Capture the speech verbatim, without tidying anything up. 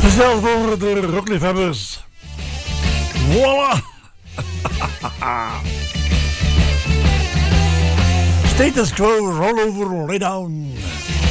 Speciaal voor de rockliefhebbers. Voilà! Status Quo, Roll Over, Lay Down.